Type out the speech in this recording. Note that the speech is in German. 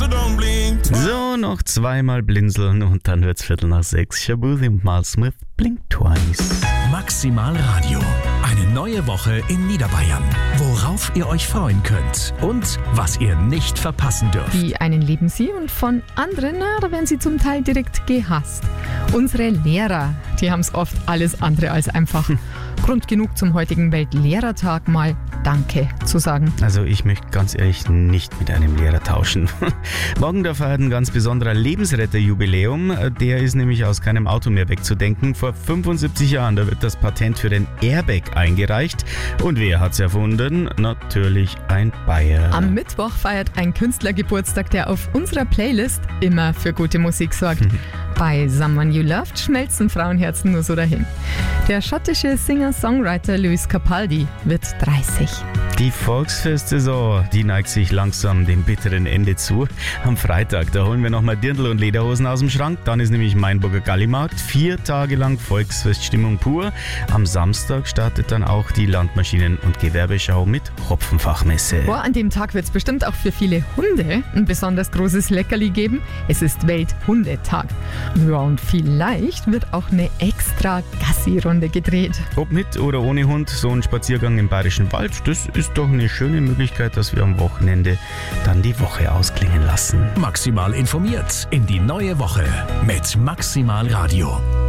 So, noch zweimal blinzeln und dann wird's 5:45. Shabuzi und Mal Smith, Blink Twice. Maximal Radio. Eine neue Woche in Niederbayern. Worauf ihr euch freuen könnt und was ihr nicht verpassen dürft. Die einen lieben sie und von anderen, da werden sie zum Teil direkt gehasst. Unsere Lehrer, die haben es oft alles andere als einfach. Grund genug zum heutigen Weltlehrertag mal Danke zu sagen. Also ich möchte ganz ehrlich nicht mit einem Lehrer tauschen. Morgen da feiert ein ganz besonderer Lebensretter-Jubiläum. Der ist nämlich aus keinem Auto mehr wegzudenken. Vor 75 Jahren, da wird das Patent für den Airbag eingereicht. Und wer hat's erfunden? Natürlich ein Bayer. Am Mittwoch feiert ein Künstler Geburtstag, der auf unserer Playlist immer für gute Musik sorgt. Bei Someone You Loved schmelzen Frauenherzen nur so dahin. Der schottische Singer-Songwriter Lewis Capaldi wird 30. Die Volksfestsaison, die neigt sich langsam dem bitteren Ende zu. Am Freitag, da holen wir nochmal Dirndl und Lederhosen aus dem Schrank. Dann ist nämlich Mainburger Gallimarkt. 4 Tage lang Volksfeststimmung pur. Am Samstag startet dann auch die Landmaschinen- und Gewerbeschau mit Hopfenfachmesse. Boah, an dem Tag wird es bestimmt auch für viele Hunde ein besonders großes Leckerli geben. Es ist Welthundetag. Ja, und vielleicht wird auch eine extra Gassi-Runde gedreht. Ob mit oder ohne Hund, so ein Spaziergang im Bayerischen Wald, das ist doch eine schöne Möglichkeit, dass wir am Wochenende dann die Woche ausklingen lassen. Maximal informiert in die neue Woche mit Maximal Radio.